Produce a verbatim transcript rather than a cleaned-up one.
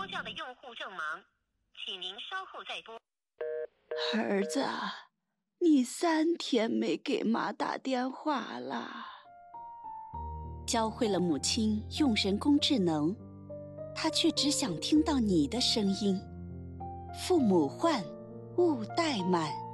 叫了用户正忙，请您稍后再拨。 儿子，你三天没给妈打电话了。教会了母亲用人工智能，她却只想听到你的声音。父母唤，勿怠慢。